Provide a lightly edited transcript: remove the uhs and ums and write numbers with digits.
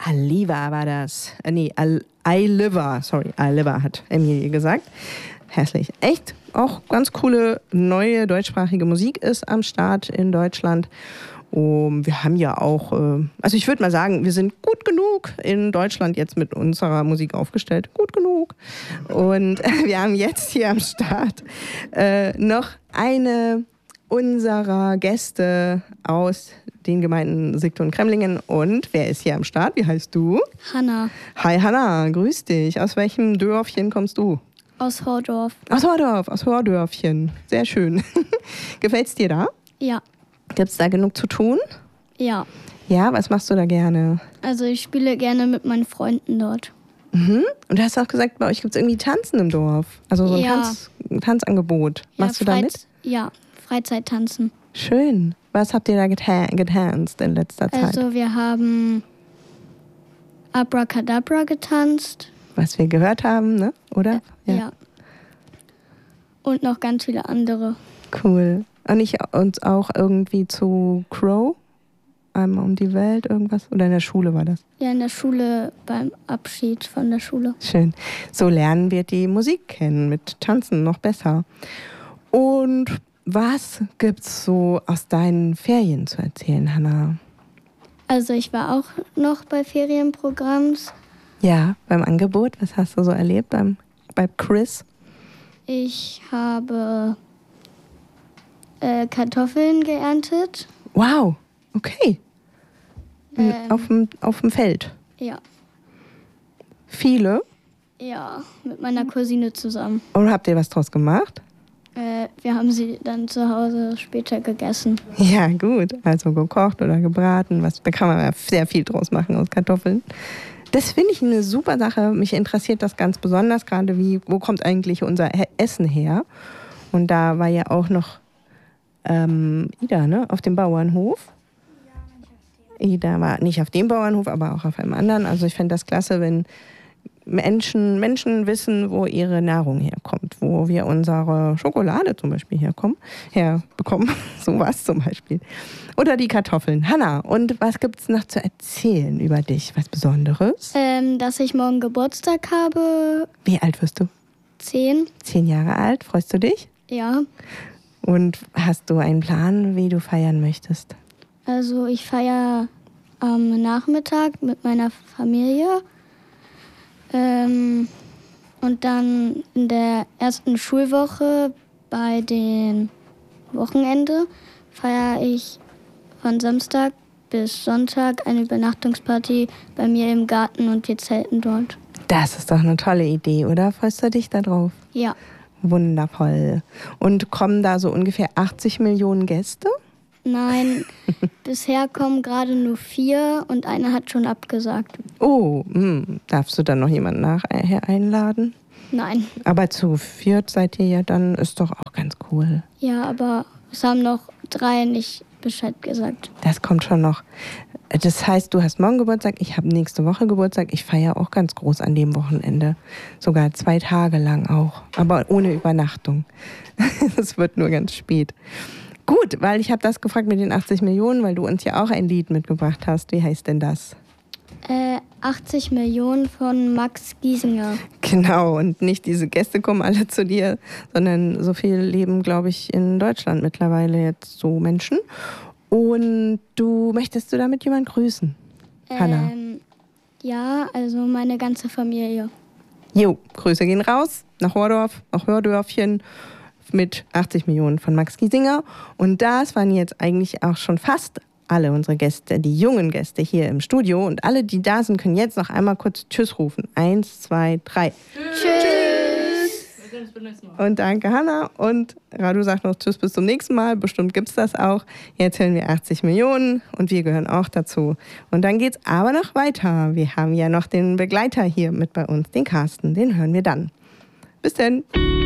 Aliva war das. Aliva, hat Emilie gesagt. Hässlich. Echt auch ganz coole neue deutschsprachige Musik ist am Start in Deutschland. Wir haben ja auch, also ich würde mal sagen, wir sind gut genug in Deutschland jetzt mit unserer Musik aufgestellt. Gut genug. Und wir haben jetzt hier am Start noch eine unserer Gäste aus den Gemeinden Sigtun und Kremlingen. Und wer ist hier am Start? Wie heißt du? Hanna. Hi Hanna, grüß dich. Aus welchem Dörfchen kommst du? Aus Hordorf. Aus Hordörfchen. Sehr schön. Gefällt's dir da? Ja. Gibt's da genug zu tun? Ja. Ja, was machst du da gerne? Also ich spiele gerne mit meinen Freunden dort. Mhm. Und du hast auch gesagt, bei euch gibt es irgendwie Tanzen im Dorf. Also so ein Tanzangebot. Machst du da mit? Ja, Freizeittanzen. Schön. Was habt ihr da getanzt in letzter Zeit? Also wir haben Abracadabra getanzt. Was wir gehört haben, ne? Oder? Ja. Und noch ganz viele andere. Cool. Und uns auch irgendwie zu Crow? Einmal um die Welt, irgendwas? Oder in der Schule war das? Ja, in der Schule, beim Abschied von der Schule. Schön. So lernen wir die Musik kennen, mit Tanzen noch besser. Und was gibt's so aus deinen Ferien zu erzählen, Hanna? Also ich war auch noch bei Ferienprogramms. Ja, beim Angebot. Was hast du so erlebt bei Chris? Ich habe Kartoffeln geerntet. Wow, okay. Auf dem Feld? Ja. Viele? Ja, mit meiner Cousine zusammen. Und habt ihr was draus gemacht? Wir haben sie dann zu Hause später gegessen. Ja, gut. Also gekocht oder gebraten. Da kann man ja sehr viel draus machen aus Kartoffeln. Das finde ich eine super Sache. Mich interessiert das ganz besonders, gerade wo kommt eigentlich unser Essen her? Und da war ja auch noch Ida, ne, auf dem Bauernhof. Ida war nicht auf dem Bauernhof, aber auch auf einem anderen. Also ich finde das klasse, wenn Menschen wissen, wo ihre Nahrung herkommt, wo wir unsere Schokolade zum Beispiel herbekommen. Sowas zum Beispiel. Oder die Kartoffeln. Hanna, und was gibt es noch zu erzählen über dich? Was Besonderes? Dass ich morgen Geburtstag habe. Wie alt wirst du? 10. 10 Jahre alt. Freust du dich? Ja. Und hast du einen Plan, wie du feiern möchtest? Also ich feiere am Nachmittag mit meiner Familie. Und dann in der ersten Schulwoche bei den Wochenende feiere ich von Samstag bis Sonntag eine Übernachtungsparty bei mir im Garten und wir zelten dort. Das ist doch eine tolle Idee, oder? Freust du dich da drauf? Ja. Wundervoll. Und kommen da so ungefähr 80 Millionen Gäste? Nein, bisher kommen gerade nur 4 und einer hat schon abgesagt. Oh, darfst du dann noch jemanden nachher einladen? Nein. Aber zu 4 seid ihr ja dann, ist doch auch ganz cool. Ja, aber es haben noch 3 nicht Bescheid gesagt. Das kommt schon noch. Das heißt, du hast morgen Geburtstag, ich habe nächste Woche Geburtstag. Ich feiere auch ganz groß an dem Wochenende. Sogar 2 Tage lang auch. Aber ohne Übernachtung. Es wird nur ganz spät. Gut, weil ich habe das gefragt mit den 80 Millionen, weil du uns ja auch ein Lied mitgebracht hast. Wie heißt denn das? 80 Millionen von Max Giesinger. Genau, und nicht diese Gäste kommen alle zu dir, sondern so viel leben, glaube ich, in Deutschland mittlerweile jetzt so Menschen. Und möchtest du damit jemanden grüßen, Hanna? Ja, also meine ganze Familie. Jo, Grüße gehen raus nach Hordörfchen mit 80 Millionen von Max Giesinger. Und das waren jetzt eigentlich auch schon fast alle unsere Gäste, die jungen Gäste hier im Studio. Und alle, die da sind, können jetzt noch einmal kurz Tschüss rufen. 1, 2, 3. Tschüss! Und danke, Hanna. Und Radu sagt noch Tschüss, bis zum nächsten Mal. Bestimmt gibt's das auch. Jetzt hören wir 80 Millionen und wir gehören auch dazu. Und dann geht's aber noch weiter. Wir haben ja noch den Begleiter hier mit bei uns, den Carsten. Den hören wir dann. Bis denn.